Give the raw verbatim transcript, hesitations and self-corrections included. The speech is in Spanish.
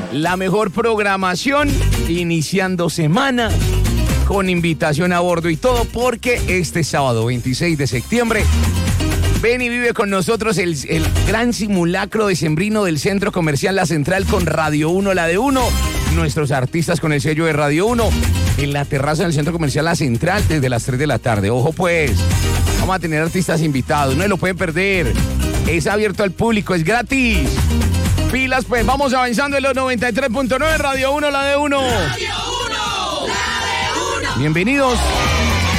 La mejor programación, iniciando semana, con invitación a bordo y todo, porque este sábado veintiséis de septiembre, ven y vive con nosotros el, el gran simulacro decembrino del Centro Comercial La Central con Radio uno, la de uno. Nuestros artistas con el sello de Radio uno en la terraza del Centro Comercial La Central desde las tres de la tarde. Ojo pues, vamos a tener artistas invitados, no se lo pueden perder. Es abierto al público, es gratis. Pilas pues, vamos avanzando en los noventa y tres punto nueve, Radio uno, la de uno. Radio uno, la de uno. Bienvenidos.